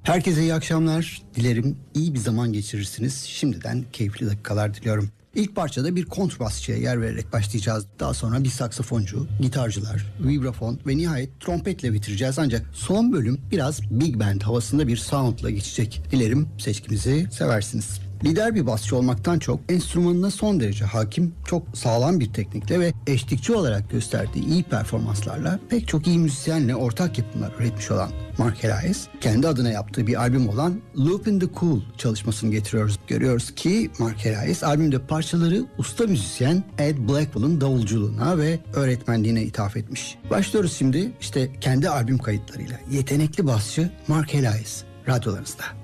Herkese iyi akşamlar. Dilerim iyi bir zaman geçirirsiniz. Şimdiden keyifli dakikalar diliyorum. İlk parçada bir kontrbasçıya yer vererek başlayacağız. Daha sonra bir saksafoncu, gitarcılar, vibrafon ve nihayet trompetle bitireceğiz. Ancak son bölüm biraz big band havasında bir soundla geçecek. Dilerim seçkimizi seversiniz. Lider bir basçı olmaktan çok enstrümanına son derece hakim, çok sağlam bir teknikle ve eşlikçi olarak gösterdiği iyi performanslarla pek çok iyi müzisyenle ortak yapımlar üretmiş olan Mark Elias, kendi adına yaptığı bir albüm olan Loop in the Cool çalışmasını getiriyoruz. Görüyoruz ki Mark Elias albümde parçaları usta müzisyen Ed Blackwell'ın davulculuğuna ve öğretmenliğine ithaf etmiş. Başlıyoruz şimdi işte kendi albüm kayıtlarıyla. Yetenekli basçı Mark Elias radyolarınızda.